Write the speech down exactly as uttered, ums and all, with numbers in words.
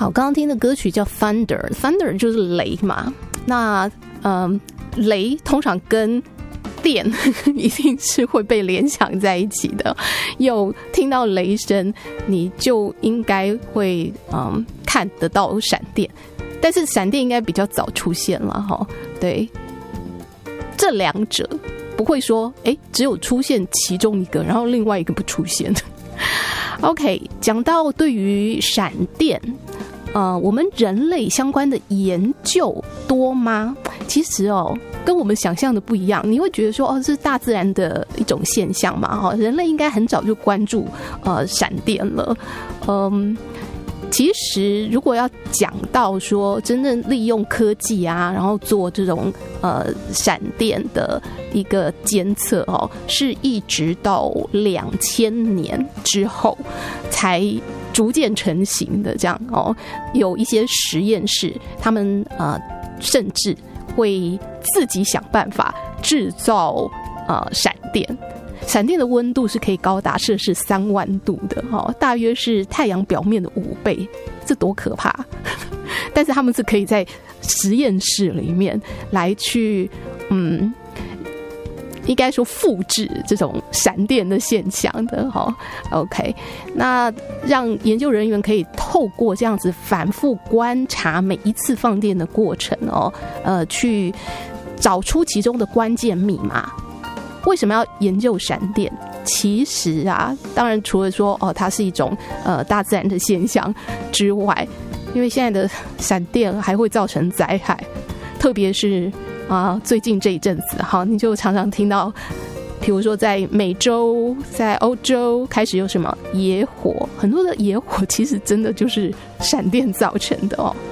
好，刚刚听的歌曲叫 Thunder， Thunder 就是雷嘛。那嗯，雷通常跟电一定是会被联想在一起的，有听到雷声，你就应该会嗯看得到闪电，但是闪电应该比较早出现了哈。对，这两者不会说，哎，只有出现其中一个，然后另外一个不出现。OK， 讲到对于闪电，呃，我们人类相关的研究多吗？其实哦，跟我们想象的不一样。你会觉得说，哦，这是大自然的一种现象嘛？哈，人类应该很早就关注呃闪电了。嗯，其实如果要讲到说真正利用科技啊，然后做这种呃闪电的一个监测哦，是一直到两千年之后才逐渐成型的。这样哦，有一些实验室，他们呃甚至会自己想办法制造呃闪电。闪电的温度是可以高达摄氏三万度的，哦，大约是太阳表面的五倍，这多可怕！但是他们是可以在实验室里面来去，嗯，应该说复制这种闪电的现象的，哈。OK， 那让研究人员可以透过这样子反复观察每一次放电的过程哦，呃，去找出其中的关键密码。为什么要研究闪电？其实啊，当然除了说哦，它是一种呃大自然的现象之外，因为现在的闪电还会造成灾害，特别是啊最近这一阵子哈，你就常常听到，比如说在美洲、在欧洲开始有什么野火，很多的野火其实真的就是闪电造成的哦。